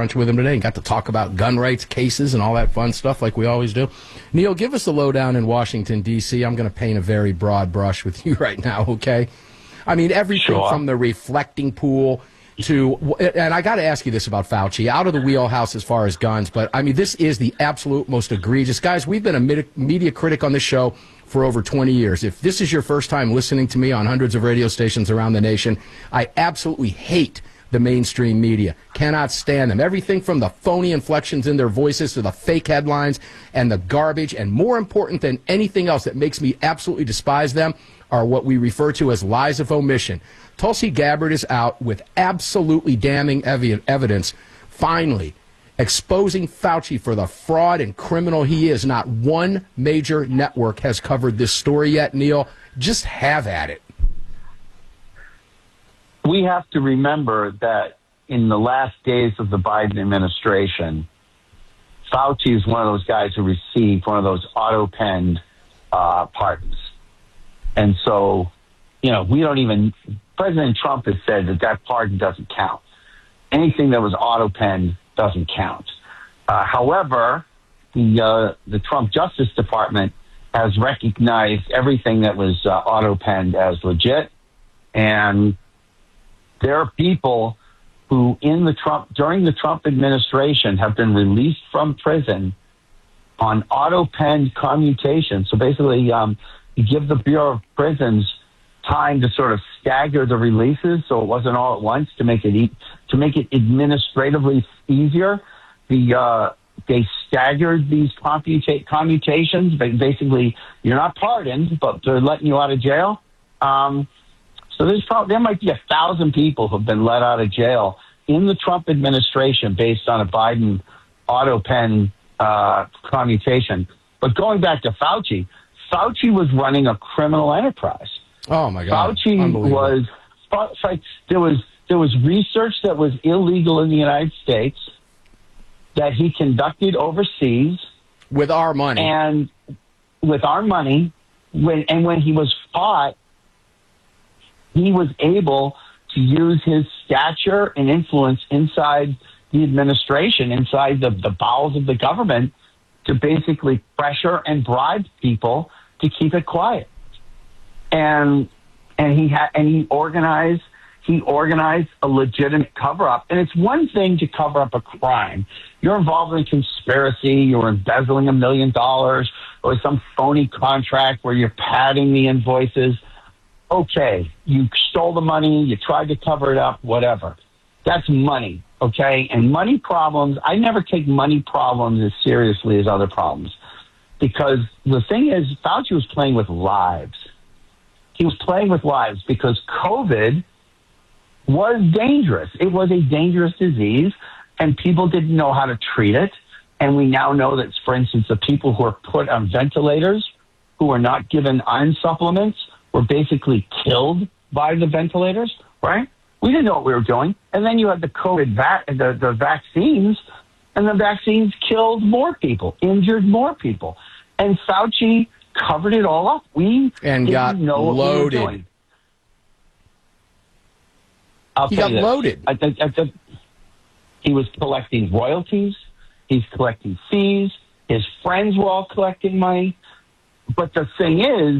brunch with him today and got to talk about gun rights cases and all that fun stuff like we always do. Neil, give us the lowdown in Washington, D.C. I'm going to paint a very broad brush with you right now, okay? I mean, everything from the reflecting pool to, and I got to ask you this about Fauci, out of the wheelhouse as far as guns, but I mean, this is the absolute most egregious. Guys, we've been a media critic on this show for over 20 years. If this is your first time listening to me on hundreds of radio stations around the nation, I absolutely hate the mainstream media. Cannot stand them. Everything from the phony inflections in their voices to the fake headlines and the garbage, and more important than anything else that makes me absolutely despise them, are what we refer to as lies of omission. Tulsi Gabbard is out with absolutely damning evidence, finally, exposing Fauci for the fraud and criminal he is. Not one major network has covered this story yet, Neil. Just have at it. We have to remember that in the last days of the Biden administration, Fauci is one of those guys who received one of those auto-penned pardons. And so, you know, President Trump has said that pardon doesn't count. Anything that was auto-penned doesn't count. However, the Trump Justice Department has recognized everything that was auto-penned as legit. And there are people who during the Trump administration have been released from prison on auto-penned commutation. So basically, you give the Bureau of Prisons time to sort of stagger the releases, so it wasn't all at once, to make it administratively easier. They staggered these commutations. Basically, you're not pardoned, but they're letting you out of jail. So there might be 1,000 people who've been let out of jail in the Trump administration based on a Biden auto-pen commutation. But going back to Fauci was running a criminal enterprise. Oh my God! Fauci there was research that was illegal in the United States that he conducted overseas with our money. And with our money, when he was caught, he was able to use his stature and influence inside the administration, inside the bowels of the government, to basically pressure and bribe people to keep it quiet. And he organized a legitimate cover-up. And it's one thing to cover up a crime. You're involved in a conspiracy, you're embezzling $1 million, or some phony contract where you're padding the invoices. Okay, you stole the money, you tried to cover it up, whatever. That's money, okay? And money problems, I never take money problems as seriously as other problems. Because the thing is, Fauci was playing with lives. He was playing with lives because COVID was dangerous. It was a dangerous disease, and people didn't know how to treat it. And we now know that, for instance, the people who are put on ventilators, who are not given iron supplements, were basically killed by the ventilators, right? We didn't know what we were doing. And then you had the COVID the vaccines, and the vaccines killed more people, injured more people. And Fauci covered it all up. We didn't know what we were doing. He got loaded. He was collecting royalties. He's collecting fees. His friends were all collecting money. But the thing is,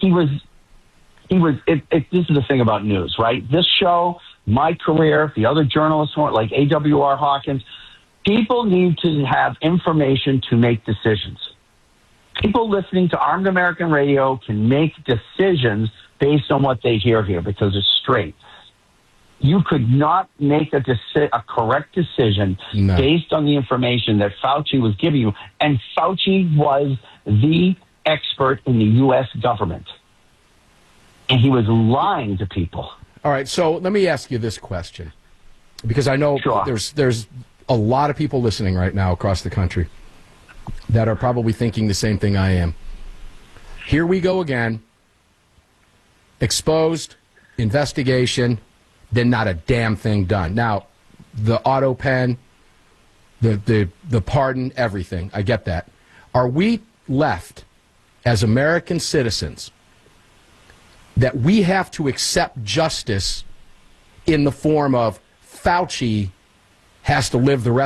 this is the thing about news, right? This show, my career, the other journalists like A.W.R. Hawkins, people need to have information to make decisions. People listening to Armed American Radio can make decisions based on what they hear here because it's straight. You could not make a correct decision based on the information that Fauci was giving you. And Fauci was the expert in the U.S. government. And he was lying to people. All right, so let me ask you this question, because I know there's a lot of people listening right now across the country that are probably thinking the same thing I am. Here we go again. Exposed, investigation, then not a damn thing done. Now, the auto pen, the pardon, everything, I get that. Are we left as American citizens that we have to accept justice in the form of Fauci has to live the rest